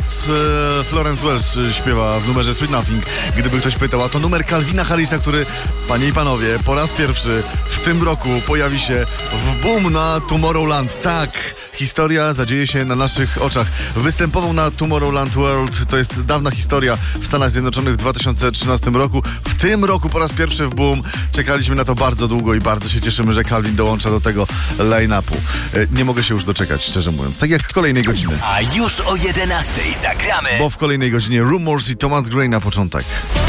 Florence Welch śpiewa w numerze Sweet Nothing. Gdyby ktoś pytał, a to numer Calvina Harrisa, który, panie i panowie, po raz pierwszy w tym roku pojawi się w boom na Tomorrowland. Tak, historia zadzieje się na naszych oczach. Występował na Tomorrowland World, to jest dawna historia w Stanach Zjednoczonych w 2013 roku. W tym roku po raz pierwszy w boom. Czekaliśmy na to bardzo długo i bardzo się cieszymy, że Calvin dołącza do tego line-upu. Nie mogę się już doczekać, szczerze mówiąc. Tak jak w kolejnej godzinie. A już o 11 zagramy. Bo w kolejnej godzinie Rumors i Thomas Gray na początek.